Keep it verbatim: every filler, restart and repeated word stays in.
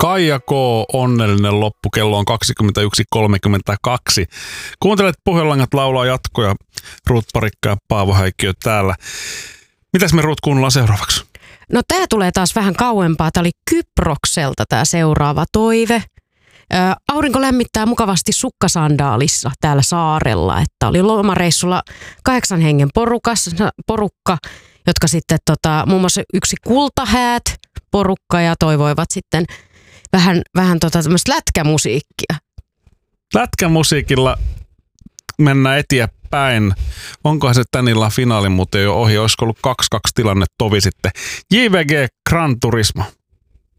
Kaija K. Onnellinen loppu. Kello on kaksikymmentäyksi kolmekymmentäkaksi. Kuuntelet Puhelangat laulaa jatkoja. Ruut Parikka ja Paavo Häikkiö täällä. Mitäs me Ruut kuunnellaan seuraavaksi? No tää tulee taas vähän kauempaa. Tää oli Kyprokselta tää seuraava toive. Ö, aurinko lämmittää mukavasti sukkasandaalissa täällä saarella. Että oli lomareissulla kahdeksan hengen porukas, porukka, jotka sitten tota, muun muassa yksi kultahäät porukka ja toivoivat sitten vähän, vähän tota tämmöistä lätkämusiikkia. Lätkämusiikilla mennään eteenpäin. Onkohan se tän illan finaali muuten jo ohi? Olisiko ollut kaksi kaksi tilanne tovi sitten? J V G Gran Turismo.